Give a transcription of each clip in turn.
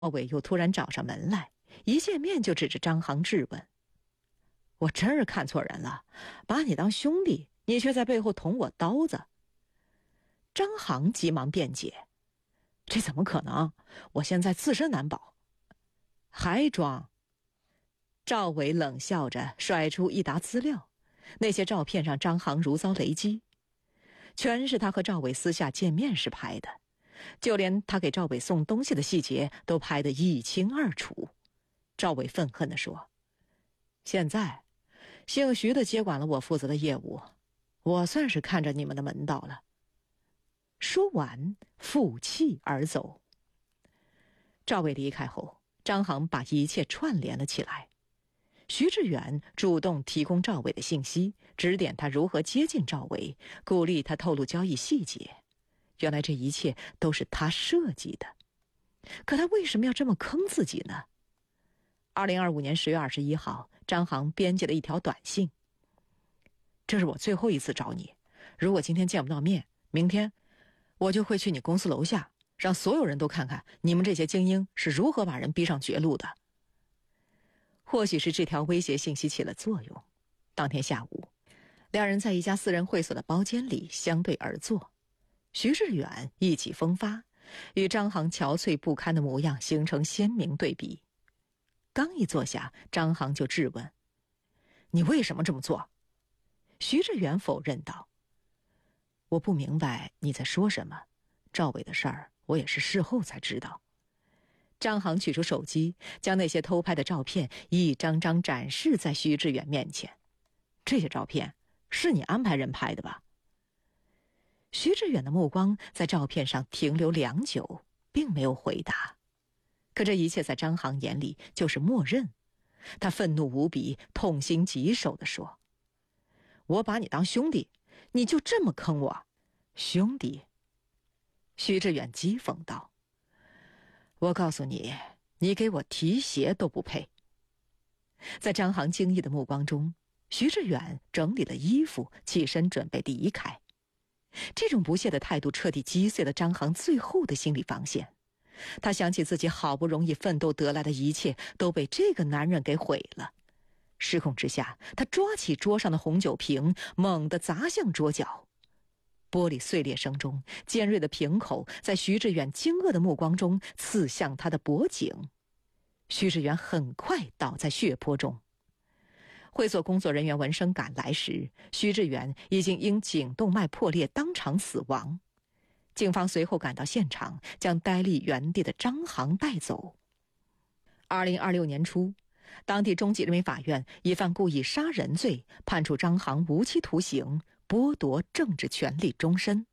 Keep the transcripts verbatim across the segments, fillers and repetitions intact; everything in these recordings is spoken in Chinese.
赵伟又突然找上门来，一见面就指着张航质问：“我真是看错人了，把你当兄弟，你却在背后捅我刀子。”张航急忙辩解：“这怎么可能？我现在自身难保。”还装？赵伟冷笑着甩出一沓资料，那些照片上张航如遭雷击，全是他和赵伟私下见面时拍的，就连他给赵伟送东西的细节都拍得一清二楚。赵伟愤恨地说：“现在姓徐的接管了我负责的业务，我算是看着你们的门道了。”说完负气而走。赵伟离开后，张航把一切串联了起来。徐志远主动提供赵伟的信息，指点他如何接近赵伟，鼓励他透露交易细节。原来这一切都是他设计的，可他为什么要这么坑自己呢？二零二五年十月二十一号，张航编辑了一条短信：“这是我最后一次找你，如果今天见不到面，明天我就会去你公司楼下，让所有人都看看你们这些精英是如何把人逼上绝路的。”或许是这条威胁信息起了作用，当天下午，两人在一家私人会所的包间里相对而坐。徐志远意气风发，与张航憔悴不堪的模样形成鲜明对比。刚一坐下，张航就质问：“你为什么这么做？”徐志远否认道：“我不明白你在说什么，赵伟的事儿我也是事后才知道。”张航取出手机，将那些偷拍的照片一张张展示在徐志远面前。“这些照片是你安排人拍的吧？”徐志远的目光在照片上停留良久，并没有回答。可这一切在张航眼里就是默认。他愤怒无比，痛心疾首地说：“我把你当兄弟，你就这么坑我？兄弟？”徐志远讥讽道：“我告诉你，你给我提鞋都不配。”在张航惊异的目光中，徐志远整理了衣服，起身准备离开。这种不屑的态度彻底击碎了张航最后的心理防线。他想起自己好不容易奋斗得来的一切都被这个男人给毁了。失控之下，他抓起桌上的红酒瓶，猛地砸向桌角。玻璃碎裂声中，尖锐的瓶口在徐志远惊愕的目光中刺向他的脖颈。徐志远很快倒在血泊中。会所工作人员闻声赶来时，徐志远已经因颈动脉破裂当场死亡。警方随后赶到现场，将呆立原地的张航带走。二零二六年初，当地中级人民法院以犯故意杀人罪判处张航无期徒刑，剥夺政治权利终身。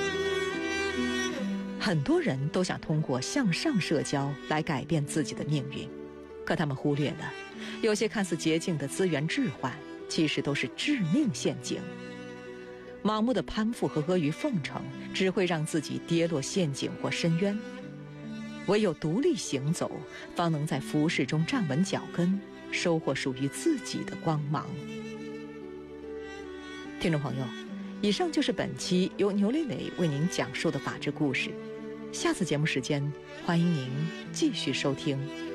很多人都想通过向上社交来改变自己的命运，可他们忽略了，有些看似捷径的资源置换，其实都是致命陷阱。盲目的攀附和阿谀奉承，只会让自己跌落陷阱或深渊。唯有独立行走，方能在浮世中站稳脚跟，收获属于自己的光芒。听众朋友，以上就是本期由牛磊磊为您讲述的法治故事。下次节目时间，欢迎您继续收听。